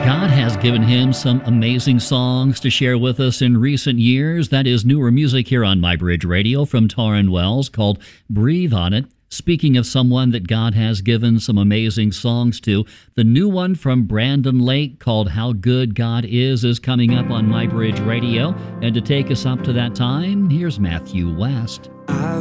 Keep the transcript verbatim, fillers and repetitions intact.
God has given him some amazing songs to share with us in recent years. That is newer music here on MyBridge Radio from Tauren Wells called Breathe on It. Speaking of someone that God has given some amazing songs to, the new one from Brandon Lake called How Good God Is is coming up on MyBridge Radio. And to take us up to that time, here's Matthew West. I've